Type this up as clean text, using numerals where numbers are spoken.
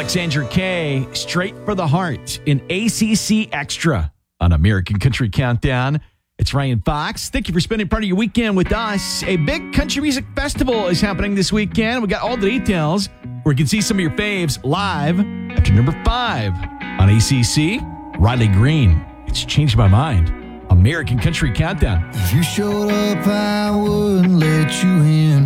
Alexandra Kay, Straight for the Heart in ACC Extra on American Country Countdown. It's Ryan Fox. Thank you for spending part of your weekend with us. A big country music festival is happening this weekend. We got all the details where you can see some of your faves live after number 5 on ACC. Riley Green, It's Changed My Mind. American Country Countdown. If you showed up, I wouldn't let you in.